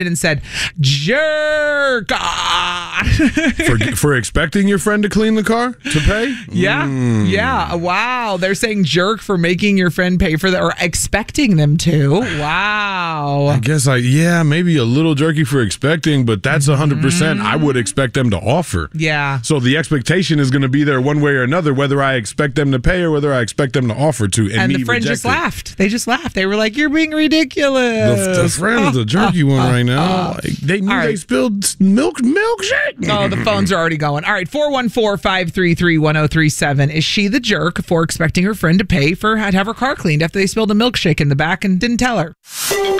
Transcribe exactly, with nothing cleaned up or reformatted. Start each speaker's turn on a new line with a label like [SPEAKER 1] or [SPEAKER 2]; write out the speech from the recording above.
[SPEAKER 1] and said, jerk.
[SPEAKER 2] for, for expecting your friend to clean the car to pay?
[SPEAKER 1] Yeah.
[SPEAKER 2] Mm.
[SPEAKER 1] Yeah. Wow. They're saying jerk for making your friend pay for that or expecting them to. Wow.
[SPEAKER 2] I guess I, yeah, maybe a little jerky for expecting, but that's one hundred percent
[SPEAKER 1] Mm.
[SPEAKER 2] I would expect them to offer.
[SPEAKER 1] Yeah.
[SPEAKER 2] So the expectation is going to be there one way or another, whether I expect them to pay or whether I expect them to offer to. And,
[SPEAKER 1] And
[SPEAKER 2] me
[SPEAKER 1] the friend
[SPEAKER 2] reject
[SPEAKER 1] just
[SPEAKER 2] it.
[SPEAKER 1] laughed. They just laughed. They were like, you're being ridiculous.
[SPEAKER 2] The, the friend of the jerky one right now. Like, they knew
[SPEAKER 1] All right.
[SPEAKER 2] they spilled milk milkshake.
[SPEAKER 1] Oh, the phones are already going. All right, four one four, five three three, one oh three seven. Is she the jerk for expecting her friend to pay for to have her car cleaned after they spilled a milkshake in the back and didn't tell her?